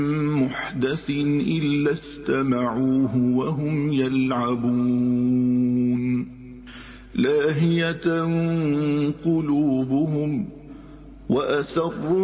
محدث إلا استمعوه وهم يلعبون لاهية قلوبهم وأسروا